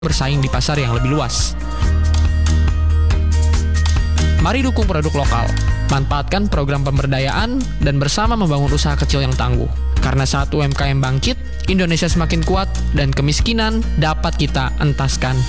bersaing di pasar yang lebih luas. Mari dukung produk lokal, manfaatkan program pemberdayaan, dan bersama membangun usaha kecil yang tangguh. Karena saat UMKM bangkit, Indonesia semakin kuat dan kemiskinan dapat kita entaskan.